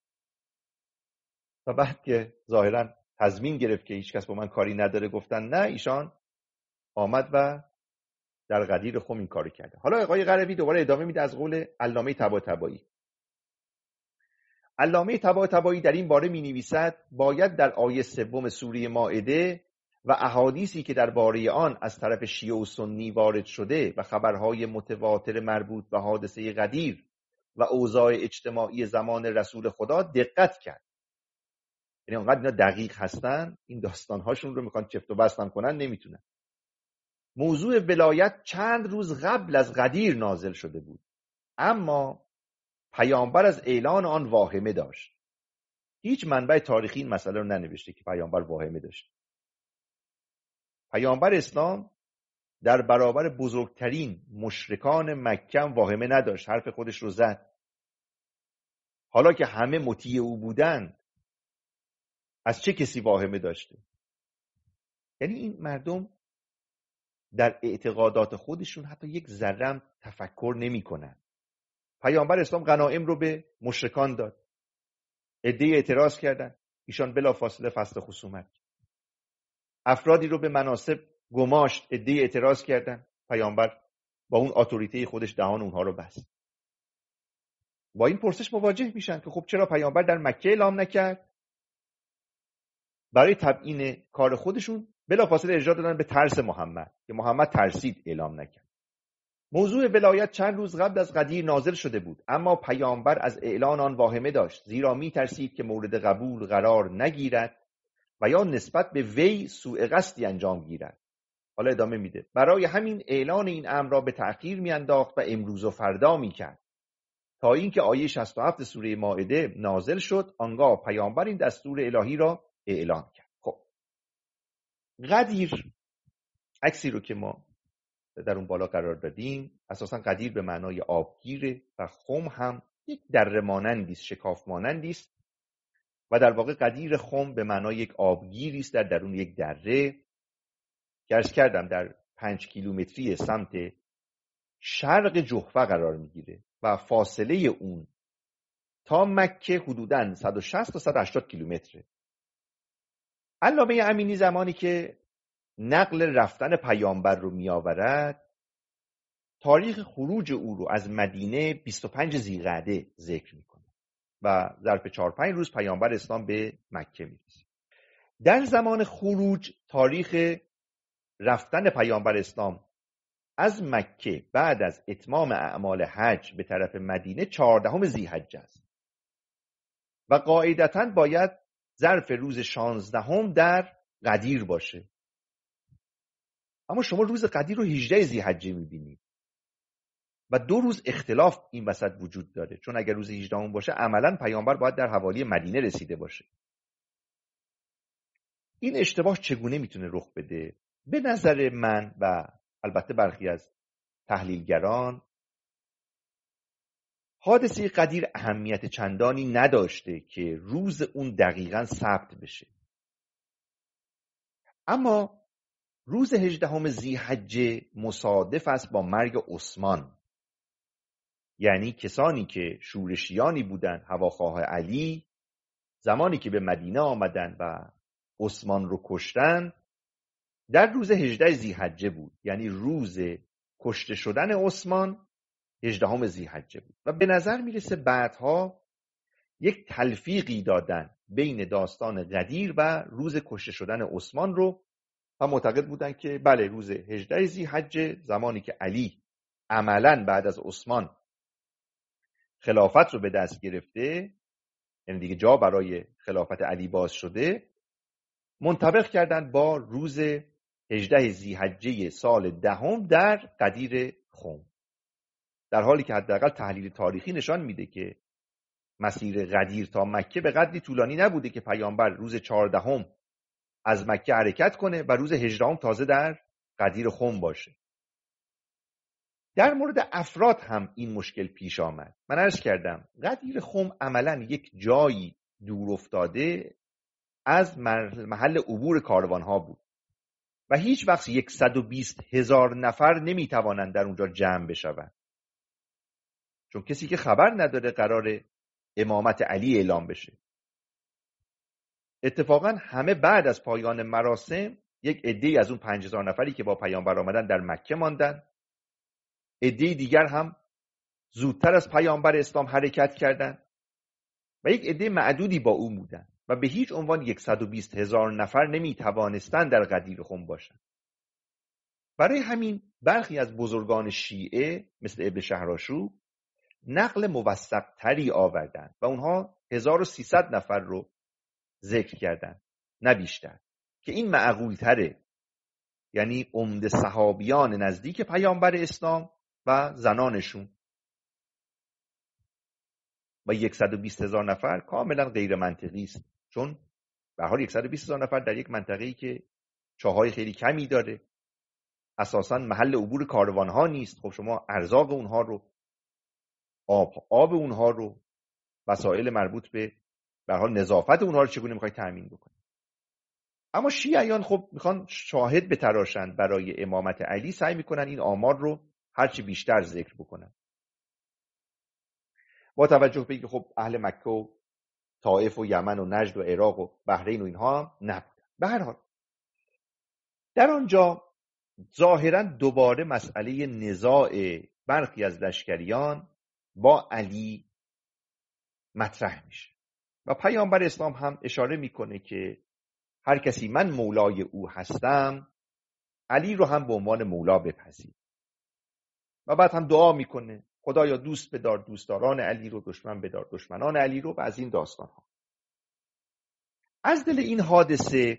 و بعد که ظاهرا تضمین گرفت که هیچ کس با من کاری نداره، گفتن نه، ایشان آمد و در غدیر خم این کارو کرده. حالا آقای قروی دوباره ادامه میده از قول علامه طباطبایی. علامه طباطبایی در این باره می‌نویسد باید در آیه 3 سوره مائده و احادیثی که درباره آن از طرف شیعه و سنی وارد شده و خبرهای متواتر مربوط به حادثه غدیر و اوضاع اجتماعی زمان رسول خدا دقت کرد. یعنی اونقدر اینا دقیق هستن، این داستانهاشون رو میخوان چفت و بستم کنن، نمیتونن. موضوع ولایت چند روز قبل از غدیر نازل شده بود، اما پیامبر از اعلان آن واهمه داشت. هیچ منبع تاریخی این مسئله رو ننوشته که پیامبر واهمه داشت. پیامبر اسلام در برابر بزرگترین مشرکان مکه واهمه نداشت، حرف خودش رو زد. حالا که همه مطیع او بودند، از چه کسی واهمه داشته؟ یعنی این مردم در اعتقادات خودشون حتی یک ذره تفکر نمی‌کنن. پیامبر اسلام غنایم رو به مشرکان داد، عده‌ای اعتراض کردند، ایشان بلافاصله فصل خصومت. افرادی رو به مناصب گماشت، عده‌ای اعتراض کردند، پیامبر با اون اتوریته خودش دهان اونها رو بست. با این پرسش مواجه میشن که خب چرا پیامبر در مکه اعلام نکرد؟ برای تبیین کار خودشون بلافاصله ارجاع دادن به ترس محمد که محمد ترسید اعلام نکرد. موضوع ولایت چند روز قبل از غدیر نازل شده بود، اما پیامبر از اعلان آن واهمه داشت، زیرا می ترسید که مورد قبول قرار نگیرد و یا نسبت به وی سوء قصدی انجام گیرد. حالا ادامه میده: برای همین اعلان این امر را به تأخیر میانداخت و امروز و فردا میکرد تا اینکه آیه 67 سوره مائده نازل شد. آنگاه پیامبر این دستور الهی را اعلان کرد. خب غدیر، عکسی رو که ما در اون بالا قرار دادیم، اساساً غدیر به معنای آبگیره و خم هم یک دره مانندی است، شکاف مانندی است و در واقع غدیر خم به معنای یک آبگیری است در درون یک دره که عرض کردم در 5 کیلومتری سمت شرق جحفه قرار میگیره و فاصله اون تا مکه حدوداً 160 تا 180 کیلومتره. علامه امینی زمانی که نقل رفتن پیامبر رو میآورد، تاریخ خروج او رو از مدینه 25 ذی‌قعده ذکر میکنه و ظرف 4-5 روز پیامبر اسلام به مکه میرسه. در زمان خروج، تاریخ رفتن پیامبر اسلام از مکه بعد از اتمام اعمال حج به طرف مدینه 14 ذی‌حجه است و قاعدتاً باید ظرف روز 16 در غدیر باشه. اما شما روز غدیر رو 18 ذی‌حجه میبینید و 2 روز اختلاف این وسط وجود داره، چون اگر روز 18 باشه عملاً پیامبر باید در حوالی مدینه رسیده باشه. این اشتباه چگونه میتونه رخ بده؟ به نظر من و البته برخی از تحلیلگران، حادثه غدیر اهمیت چندانی نداشته که روز اون دقیقاً ثبت بشه، اما روز 18 ذی‌حجه مصادف است با مرگ عثمان. یعنی کسانی که شورشیانی بودند، هواخواه علی، زمانی که به مدینه آمدند و عثمان رو کشتن، در روز 18 ذی‌حجه بود. یعنی روز کشته شدن عثمان 18 ذی‌حجه بود و به نظر میرسه بعدها یک تلفیقی دادن بین داستان غدیر و روز کشته شدن عثمان رو و معتقد بودن که بله روز 18 ذی‌حجه، زمانی که علی عملاً بعد از عثمان خلافت رو به دست گرفته، یعنی دیگه جا برای خلافت علی باز شده، منطبق کردن با روز 18 ذی‌حجه سال دهم در غدیر خم، در حالی که حداقل تحلیل تاریخی نشان میده که مسیر غدیر تا مکه به قدری طولانی نبوده که پیامبر روز 14 از مکه حرکت کنه و روز 18 تازه در غدیر خم باشه. در مورد افراد هم این مشکل پیش آمد. من عرض کردم غدیر خم عملاً یک جایی دور افتاده از محل عبور کاروانها بود و هیچ وقت 120,000 نفر نمیتوانند در اونجا جمع بشوند، چون کسی که خبر نداره قرار امامت علی اعلام بشه. اتفاقا همه بعد از پایان مراسم یک عده‌ای از اون 5,000 نفری که با پیامبر آمدن در مکه ماندن، عده‌ای دیگر هم زودتر از پیامبر اسلام حرکت کردند و یک عده معدودی با او بودند و به هیچ عنوان 120,000 نفر نمیتوانستند در غدیر خم باشند. برای همین برخی از بزرگان شیعه مثل ابن شهرآشوب نقل موثق تری آوردند و اونها 1300 نفر رو ذکر کردند، نه بیشتر، که این معقول تره، یعنی عمده صحابیان نزدیک پیامبر اسلام و زنانشون. و 120,000 نفر کاملا غیر منطقی است، چون به هر حال 120,000 نفر در یک منطقه‌ای که چاهای خیلی کمی داره، اساساً محل عبور کاروانها نیست. خب شما ارزاق اونها رو، آب اونها رو، وسایل مربوط به هر حال نظافت اونها رو چگونه میخوای تامین بکنید؟ اما شیعیان خب میخوان شاهد بتراشند برای امامت علی، سعی میکنن این آمار رو هرچی بیشتر ذکر بکنن، با توجه به اینکه خب اهل مکه و طائف و یمن و نجد و عراق و بحرین و اینها هم نبودن. به هر حال در آنجا ظاهرا دوباره مسئله نزاع برخی از لشکریان با علی مطرح میشه و پیامبر اسلام هم اشاره میکنه که هر کسی من مولای او هستم، علی رو هم به عنوان مولا بپذیر. و بعد هم دعا میکنه خدایا دوست بدار دوستداران علی رو، دشمن بدار دشمنان علی رو، و از این داستان ها. از دل این حادثه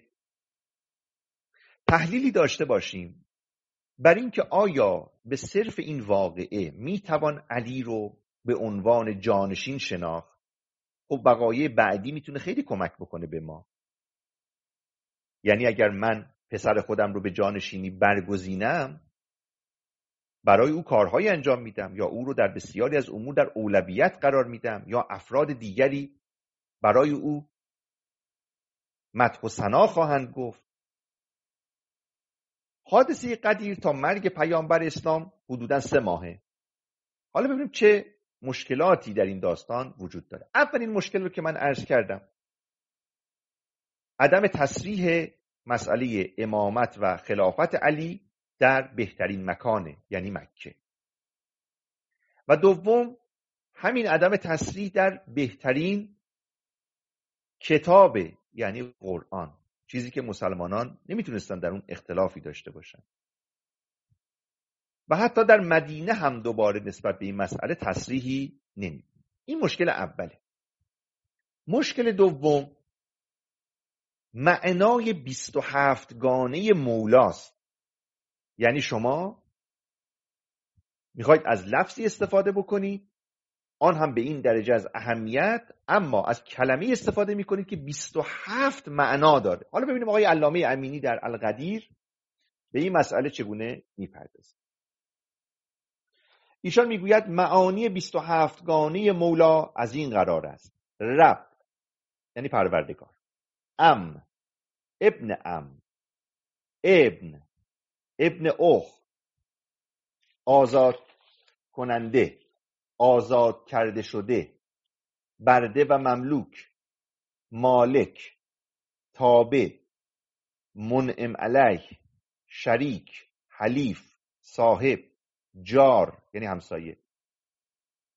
تحلیلی داشته باشیم بر این که آیا به صرف این واقعه میتوان علی رو به عنوان جانشین شناخت. خب وقایع بعدی میتونه خیلی کمک بکنه به ما. یعنی اگر من پسر خودم رو به جانشینی برگزینم، برای او کارهای انجام میدم یا او رو در بسیاری از امور در اولویت قرار میدم یا افراد دیگری برای او مدح و ثنا خواهند گفت. حادثه غدیر تا مرگ پیامبر اسلام حدوداً 3 ماهه. حالا ببینیم چه مشکلاتی در این داستان وجود داره. اولین مشکل رو که من عرض کردم، عدم تصریح مسئله امامت و خلافت علی در بهترین مکانه، یعنی مکه. و دوم همین عدم تصریح در بهترین کتابه، یعنی قرآن، چیزی که مسلمانان نمیتونستن در اون اختلافی داشته باشن. و حتی در مدینه هم دوباره نسبت به این مسئله تصریحی نمیده. این مشکل اوله. مشکل دوم معنای 27 گانه مولاست. یعنی شما میخواید از لفظی استفاده بکنید، آن هم به این درجه از اهمیت، اما از کلمه استفاده میکنید که 27 معنا داره. حالا ببینیم آقای علامه امینی در الغدیر به این مسئله چگونه میپردازه. ایشان میگوید معانی 27 گانه مولا از این قرار است: رب یعنی پروردگار، ابن ابن اخ، آزاد کننده، آزاد کرده شده، برده و مملوک، مالک، تابع، منعم علیه، شریک، حلیف، صاحب، جار یعنی همسایه،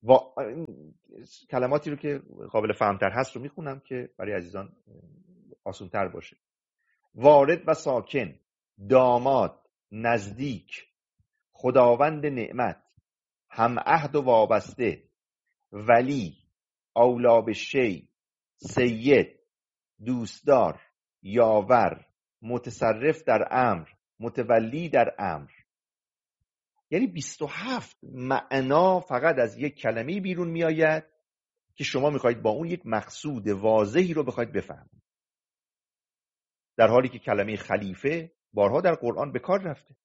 کلماتی رو که قابل فهمتر هست رو میخونم که برای عزیزان آسان‌تر باشه. وارد و ساکن، داماد، نزدیک، خداوند نعمت، هم عهد و وابسته، ولی، اولا به شی، سید، دوستدار، یاور، متصرف در امر، متولی در امر. یعنی 27 معنا فقط از یک کلمه بیرون می آید که شما میخواید با اون یک مقصود واضحی رو بخواید بفهمید، در حالی که کلمه خلیفه بارها در قرآن به کار رفته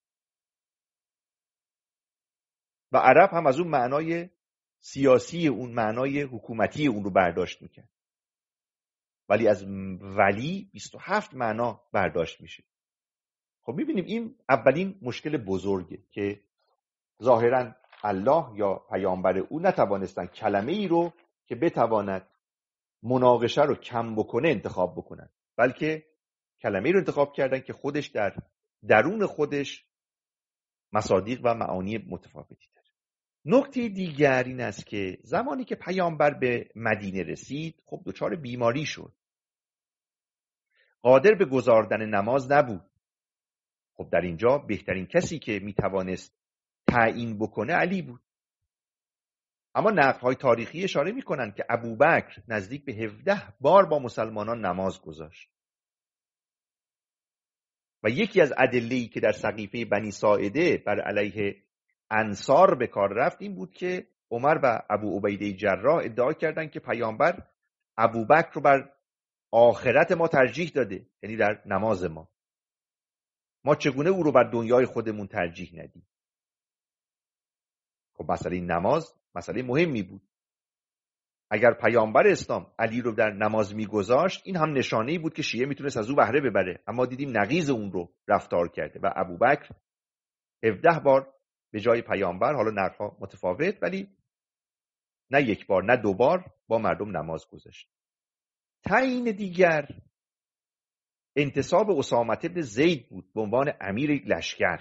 و عرب هم از اون معنای سیاسی، اون معنای حکومتی اون رو برداشت میکرد، ولی از ولی 27 معنا برداشت میشه. خب میبینیم این اولین مشکل بزرگه که ظاهراً الله یا پیامبر او نتوانستن کلمه ای رو که بتواند مناقشه رو کم بکنه انتخاب بکنن، بلکه کلمه ای رو انتخاب کردن که خودش در درون خودش مصادیق و معانی متفاوتی داره. نکته دیگر این است که زمانی که پیامبر به مدینه رسید، خب دچار بیماری شد، قادر به گزاردن نماز نبود. خب در اینجا بهترین کسی که میتوانست تعیین بکنه علی بود. اما نقل‌های تاریخی اشاره می‌کنند که ابوبکر نزدیک به 17 بار با مسلمانان نماز گذاشت و یکی از ادله‌ای که در سقیفه بنی ساعده بر علیه انصار به کار رفت این بود که عمر و ابو عبیده جراح ادعا کردند که پیامبر ابوبکر رو بر آخرت ما ترجیح داده، یعنی در نماز ما چگونه او رو بر دنیای خودمون ترجیح ندیم؟ خب مسئله نماز مسئله مهمی بود. اگر پیامبر اسلام علی رو در نماز میگذاشت، این هم نشانه‌ای بود که شیعه میتونست از او بهره ببره، اما دیدیم نقیض اون رو رفتار کرده و ابوبکر 17 بار به جای پیامبر، حالا نقل‌ها متفاوت، ولی نه یک بار نه دو بار با مردم نماز گذاشت. تعیین دیگر انتصاب اسامه بن زید بود به عنوان امیر لشکر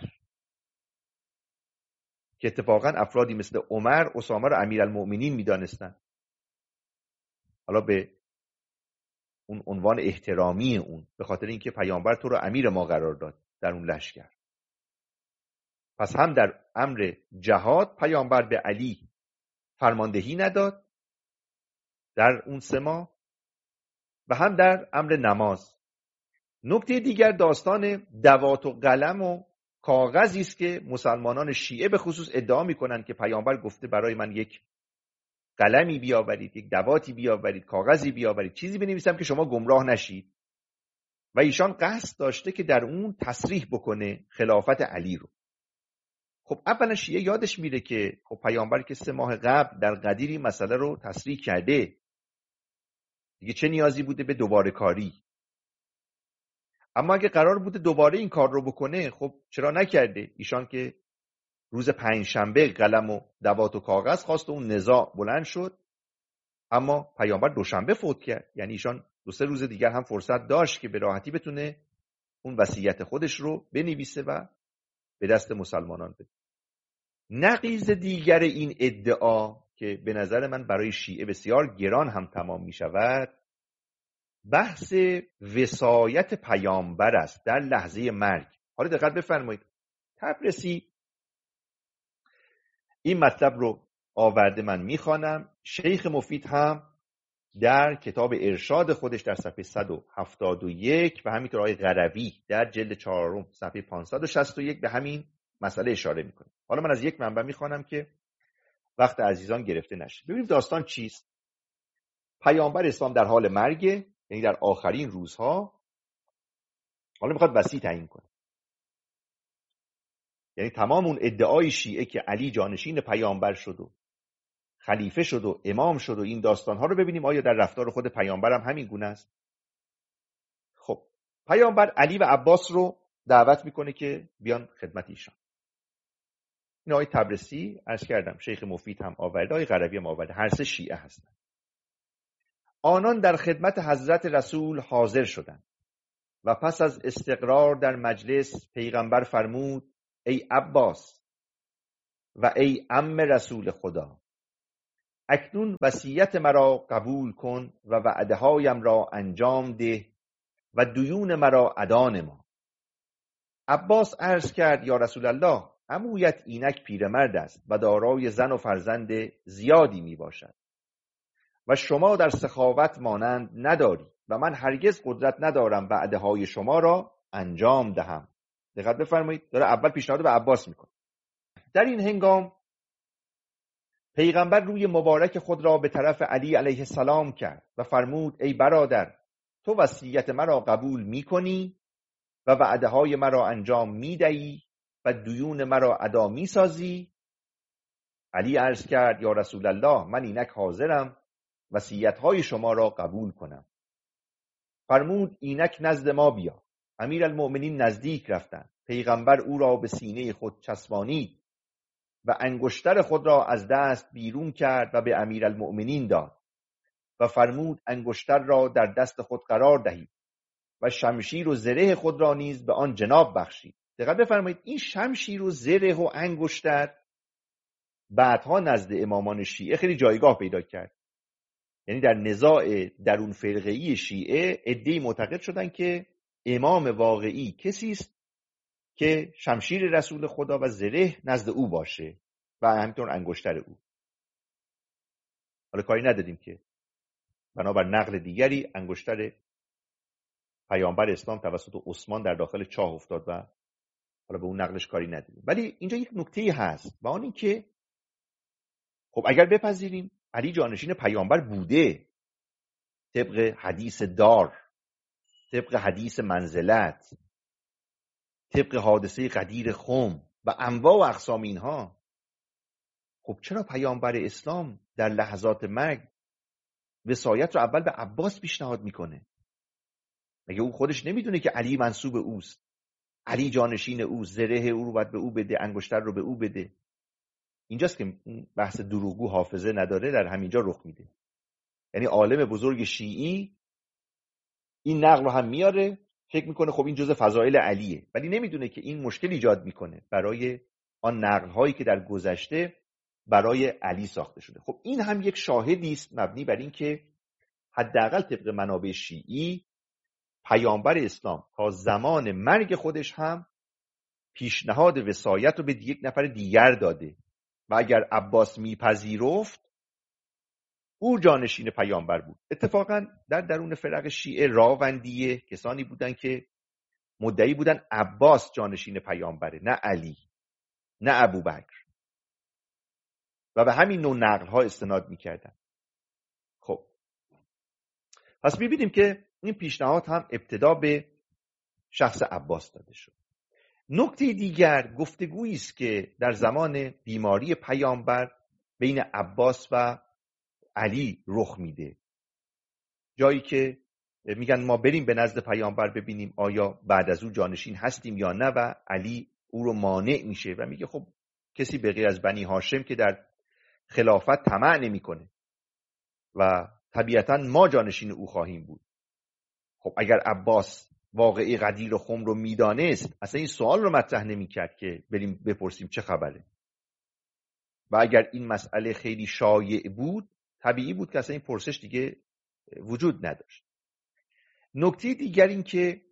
که اتفاقا افرادی مثل عمر اسامه رو امیرالمؤمنین میدانستند، حالا به اون عنوان احترامی اون، به خاطر اینکه پیامبر تو رو امیر ما قرار داد در اون لشکر. پس هم در امر جهاد پیامبر به علی فرماندهی نداد در اون 3 ماه و هم در امر نماز. نکته دیگر داستان دوات و قلم و کاغذی است که مسلمانان شیعه به خصوص ادعا میکنند که پیامبر گفته برای من یک قلمی بیاورید، یک دواتی بیاورید، کاغذی بیاورید، چیزی بنویسم که شما گمراه نشید، و ایشان قصد داشته که در اون تصریح بکنه خلافت علی رو. خب اولا شیعه یادش میره که خب پیامبر که 3 ماه قبل در قدیر این مسئله رو تصریح کرده، دیگه چه نیازی بوده به دوباره کاری؟ اما اگه قرار بوده دوباره این کار رو بکنه، خب چرا نکرده؟ ایشان که روز 5 شنبه قلم و دوات و کاغذ خواست و اون نزاع بلند شد، اما پیامبر دوشنبه فوت کرد، یعنی ایشان 2-3 روز دیگر هم فرصت داشت که به راحتی بتونه اون وصیت خودش رو بنویسه و به دست مسلمانان بده. نقیض دیگر این ادعا که به نظر من برای شیعه بسیار گران هم تمام می شود، بحث وصایت پیامبر است در لحظه مرگ. حالا دقت بفرمایید، تبرسی این مطلب رو آورده، من میخوانم. شیخ مفید هم در کتاب ارشاد خودش در صفحه 171 و همینطور آقای قروی در جلد 4 صفحه 561 به همین مسئله اشاره میکنه. حالا من از یک منبع میخوانم که وقت عزیزان گرفته نشه. ببینیم داستان چیست. پیامبر اسلام در حال مرگ، یعنی در آخرین روزها، حالا میخواد وصی تعیین کنه. یعنی تمام اون ادعای شیعه که علی جانشین پیامبر شد و خلیفه شد و امام شد و این داستانها رو ببینیم آیا در رفتار خود پیامبر هم همین گونه است. خب پیامبر علی و عباس رو دعوت میکنه که بیان خدمت ایشان. این آقای تبرسی عرض کردم، شیخ مفید هم آورده، آقای قروی هم آورده، هر 3 شیعه هستند. آنان در خدمت حضرت رسول حاضر شدند و پس از استقرار در مجلس پیغمبر فرمود: ای عباس و ای عم رسول خدا، اکنون وصیت مرا قبول کن و وعده هایم را انجام ده و دیون مرا ادا نما. عباس عرض کرد یا رسول الله، عمویت اینک پیرمرد است و دارای زن و فرزند زیادی می باشد و شما در سخاوت مانند نداری و من هرگز قدرت ندارم وعده های شما را انجام دهم. دقت بفرمایید، داره اول پیشنهاد به عباس میکنه. در این هنگام پیغمبر روی مبارک خود را به طرف علی علیه السلام کرد و فرمود ای برادر، تو وصیت مرا قبول میکنی و وعده های مرا انجام میدهی و دیون مرا ادا میسازی؟ علی عرض کرد یا رسول الله، من اینک حاضرم وصیت های شما را قبول کنم. فرمود اینک نزد ما بیا. امیرالمؤمنین نزدیک رفتند. پیغمبر او را به سینه خود چسبانید و انگشتر خود را از دست بیرون کرد و به امیرالمؤمنین داد و فرمود انگشتر را در دست خود قرار دهید و شمشیر و زره خود را نیز به آن جناب بخشید. دقت بفرمایید، این شمشیر و زره و انگشتر بعدها نزد امامان شیعه خیلی جایگاه پیدا کرد. یعنی در نزاع درون فرقه‌ای شیعه عده‌ای معتقد شدن که امام واقعی کسی است که شمشیر رسول خدا و زره نزد او باشه و همینطور انگشتر او. حالا کاری ندادیم که بنابر نقل دیگری انگشتر پیامبر اسلام توسط عثمان در داخل چاه افتاد و حالا به اون نقلش کاری ندادیم. ولی اینجا یک نکته‌ای هست و آن این که خب اگر بپذیریم علی جانشین پیامبر بوده، طبق حدیث دار، طبق حدیث منزلت، طبق حادثه غدیر خم و انواع و اقسام اینها، خب چرا پیامبر اسلام در لحظات مرگ وصایت رو اول به عباس پیشنهاد میکنه؟ مگه او خودش نمیدونه که علی منسوب اوست، علی جانشین اوست، زره او رو باید به او بده، انگشتر رو به او بده؟ اینجاست که بحث دروغگو حافظه نداره در همینجا رخ میده. یعنی عالم بزرگ شیعی این نقل رو هم میاره، فکر میکنه خب این جزء فضائل علیه، ولی نمیدونه که این مشکل ایجاد میکنه برای آن نقل هایی که در گذشته برای علی ساخته شده. خب این هم یک شاهدی است مبنی بر این که حداقل طبق منابع شیعی پیامبر اسلام تا زمان مرگ خودش هم پیشنهاد وصایت رو به یک نفر دیگر داده و اگر عباس میپذیرفت او جانشین پیامبر بود. اتفاقا در درون فرق شیعه راوندیه کسانی بودن که مدعی بودن عباس جانشین پیامبره، نه علی، نه ابوبکر، و به همین نوع نقل ها استناد میکردن. خب پس میبینیم که این پیشنهاد هم ابتدا به شخص عباس داده شد. نکته دیگر گفتگویی است که در زمان بیماری پیامبر بین عباس و علی رخ میده، جایی که میگن ما بریم به نزد پیامبر ببینیم آیا بعد از او جانشین هستیم یا نه، و علی او رو مانع میشه و میگه خب کسی به غیر از بنی هاشم که در خلافت طمع نمیکنه و طبیعتا ما جانشین او خواهیم بود. خب اگر عباس واقعی غدیر خم رو میدانست اصلا این سوال رو مطرح نمیکرد که بریم بپرسیم چه خبره، و اگر این مسئله خیلی شایع بود طبیعی بود که اصلا این پرسش دیگه وجود نداشت. نکته دیگر این که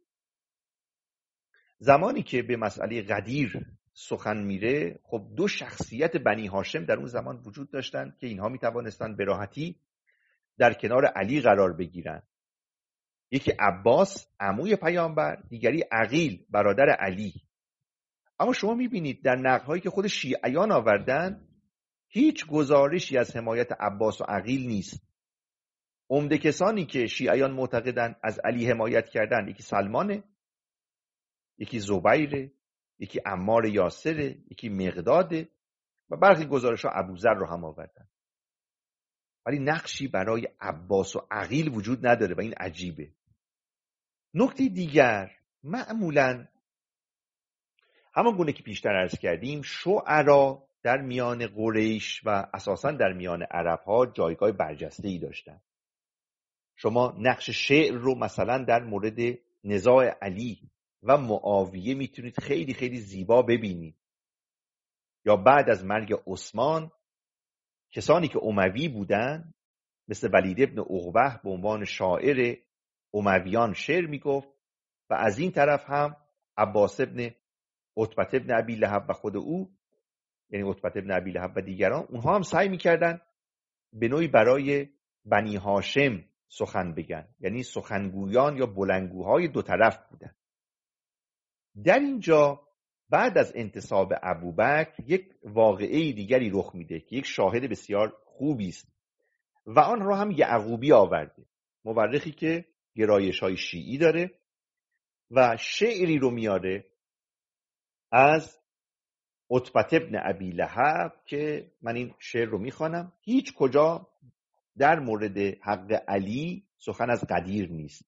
زمانی که به مسئله غدیر سخن میره، خب دو شخصیت بنی هاشم در اون زمان وجود داشتن که اینها میتوانستن به راحتی در کنار علی قرار بگیرن. یکی عباس عموی پیامبر، دیگری عقیل برادر علی. اما شما میبینید در نقل‌هایی که خود شیعیان آوردن هیچ گزارشی از حمایت عباس و عقیل نیست. عمده کسانی که شیعیان معتقدن از علی حمایت کردن یکی سلمانه، یکی زبیره، یکی عمار یاسره، یکی مقداده و برخی گزارش‌ها ابوذر رو هم آوردن، ولی نقشی برای عباس و عقیل وجود نداره و این عجیبه. نکته دیگر، معمولاً همان گونه که پیشتر عرض کردیم شعرا در میان قریش و اساساً در میان عرب‌ها جایگاه برجسته‌ای داشتن. شما نقش شعر رو مثلا در مورد نزاع علی و معاویه میتونید خیلی خیلی زیبا ببینید، یا بعد از مرگ عثمان کسانی که اموی بودن مثل ولید ابن عقبه به عنوان شاعر امویان شعر میگفت و از این طرف هم عباس ابن عتبه ابن ابی لهب و خود او، یعنی عتبه ابن ابی لهب و دیگران، اونها هم سعی میکردن به نوعی برای بنی هاشم سخن بگن، یعنی سخنگویان یا بلندگوهای دو طرف بودن. در اینجا بعد از انتصاب ابوبکر یک واقعه دیگری رخ میده که یک شاهد بسیار خوبی است و آن را هم یعقوبی آورده، مورخی که گرایش‌های شیعی داره و شعری رو میاره از عتبه ابن ابی لهب که من این شعر رو میخوانم. هیچ کجا در مورد حق علی سخن از غدیر نیست.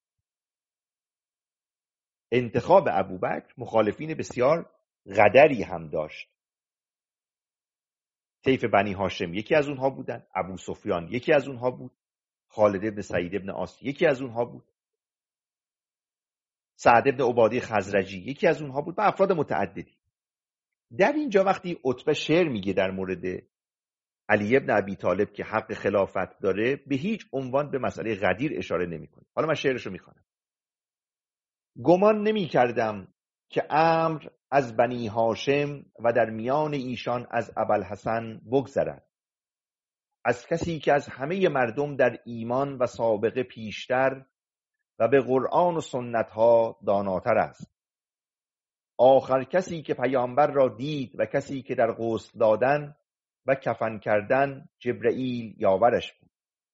انتخاب ابوبکر مخالفین بسیار غدری هم داشت. طیف بنی هاشم یکی از اونها بودن، ابو سفیان یکی از اونها بود، خالد ابن سعید ابن عاص یکی از اونها بود، سعد ابن عباده خزرجی یکی از اونها بود و افراد متعددی. در اینجا وقتی عتبه شعر میگه در مورد علی ابن ابی طالب که حق خلافت داره، به هیچ عنوان به مسئله غدیر اشاره نمیکنه. حالا من شعرشو میخوانم. گمان نمی کردم که امر از بنی هاشم و در میان ایشان از ابوالحسن بگذرد، از کسی که از همه مردم در ایمان و سابقه پیشتر و به قرآن و سنت ها داناتر است. آخر کسی که پیامبر را دید و کسی که در غسل دادن و کفن کردن جبرئیل یاورش بود.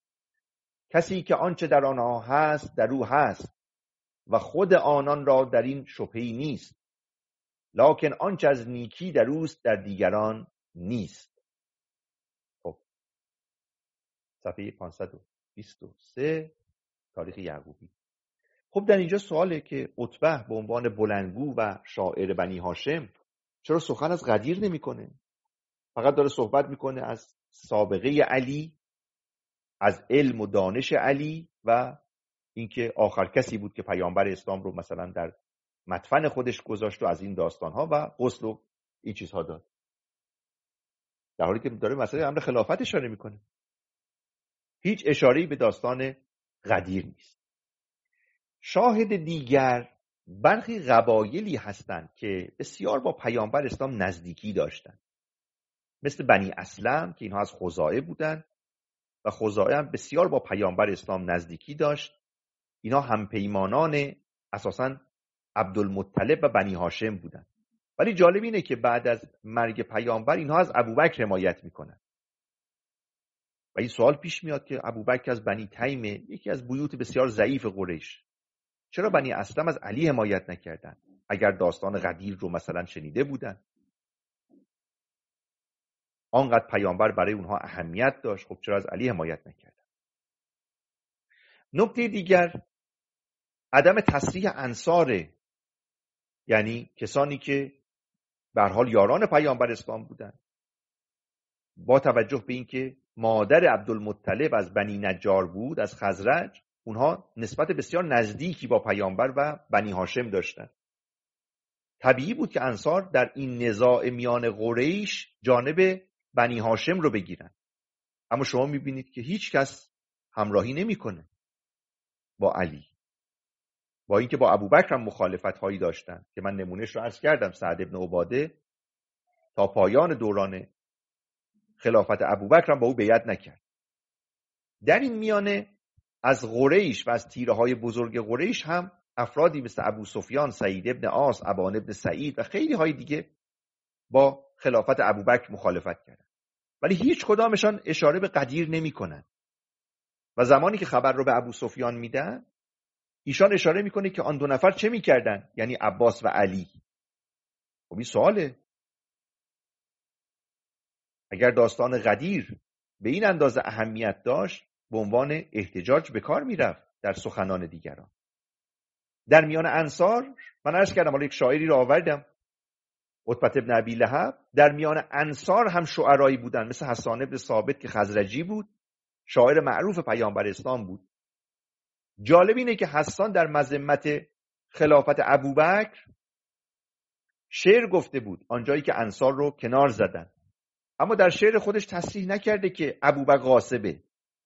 کسی که آنچه در آنها هست در او هست و خود آنان را در این شبهه‌ای نیست، لکن آنچه از نیکی در اوست در دیگران نیست. خب صفحه 523 تاریخ یعقوبی. خب در اینجا سواله که عتبه به عنوان بلندگو و شاعر بنی هاشم چرا سخن از غدیر نمیکنه؟ فقط داره صحبت میکنه از سابقه علی، از علم و دانش علی و اینکه آخر کسی بود که پیامبر اسلام رو مثلا در مدفن خودش گذاشت و از این داستانها و غسل و این چیزها داد، در حالی که داره مسئله امر خلافت اشاره میکنه. هیچ اشاره‌ای به داستان غدیر نیست. شاهد دیگر برخی قبایلی هستند که بسیار با پیامبر اسلام نزدیکی داشتند، مثل بنی اسلم که اینها از خزاعه بودند و خزاعه هم بسیار با پیامبر اسلام نزدیکی داشت. اینها همپیمانان اساساً عبدالمطلب و بنی هاشم بودند. ولی جالب اینه که بعد از مرگ پیامبر اینها از ابوبکر حمایت میکنن و این سوال پیش میاد که ابوبکر از بنی تیم، یکی از بیوت بسیار ضعیف قریش، چرا بنی اسلم از علی حمایت نکردن؟ اگر داستان غدیر رو مثلا شنیده بودن، آنقدر پیامبر برای اونها اهمیت داشت، خب چرا از علی حمایت نکردن؟ نکته دیگر عدم تصریح انصار، یعنی کسانی که به هر حال یاران پیامبر اسلام بودن، با توجه به اینکه مادر عبدالمطلب از بنی نجار بود، از خزرج، اونها نسبت بسیار نزدیکی با پیامبر و بنی هاشم داشتن. طبیعی بود که انصار در این نزاع میان قریش جانب بنی هاشم رو بگیرن، اما شما میبینید که هیچ کس همراهی نمیکنه با علی، با اینکه با ابوبکر هم مخالفت هایی داشتن که من نمونهش رو عرض کردم. سعد ابن عباده تا پایان دوران خلافت ابوبکر هم با او بیعت نکرد. در این میانه از قریش و از تیره های بزرگ قریش هم افرادی مثل ابو سفیان، سعید ابن عاص، ابان ابن سعید و خیلی های دیگه با خلافت ابوبکر مخالفت کردن، ولی هیچ کدامشان اشاره به غدیر نمی کنن. و زمانی که خبر رو به ابو سفیان میدن، ایشان اشاره میکنه که آن دو نفر چه میکردن، یعنی عباس و علی. خب این سواله، اگر داستان غدیر به این اندازه اهمیت داشت، به عنوان احتجاج به کار میرفت در سخنان دیگران. در میان انصار من عرض کردم، حالا یک شاعری رو آوردم، عتبه ابن ابی لهب. در میان انصار هم شعرایی بودن مثل حسان ابن ثابت که خزرجی بود، شاعر معروف پیامبر اسلام بود. جالب اینه که حسان در مذمت خلافت ابوبکر شعر گفته بود، آنجایی که انصار رو کنار زدن، اما در شعر خودش تصریح نکرده که ابوبکر غاصبه.